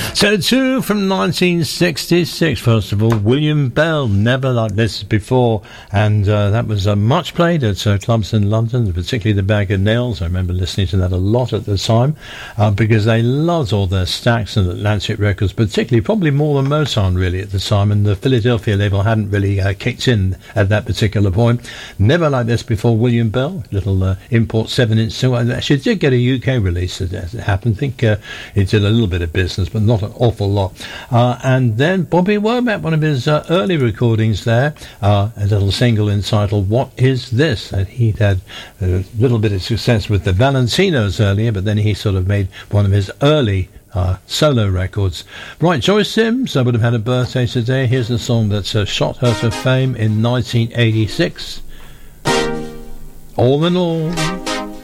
So two from 1966, first of all, William Bell, Never Like This Before, and that was much played at clubs in London, particularly the Bag of Nails. I remember listening to that a lot at the time, because they loved all their Stax and Atlantic records, particularly, probably more than Motown really at the time, and the Philadelphia label hadn't really kicked in at that particular point. Never Like This Before, William Bell, little import 7-inch single, and actually did get a UK release as it happened. I think it did a little bit of business, but not an awful lot. And then Bobby Womack, one of his early recordings there, a little single entitled What Is This? And he'd had a little bit of success with the Valentinos earlier, but then he sort of made one of his early solo records. Right, Joyce Sims would have had a birthday today. Here's a song that shot her to fame in 1986. All in All.